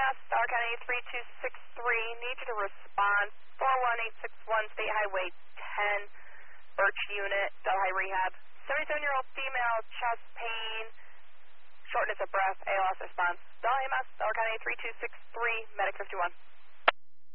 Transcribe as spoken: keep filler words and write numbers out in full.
M S, Dollar County three two six three. Need you to respond. four one eight six one State Highway ten, Birch Unit, Delhi Rehab. seventy-seven-year-old female, chest pain, shortness of breath, A L S response. Dollar M S, Dollar County three two six three, Medic fifty-one.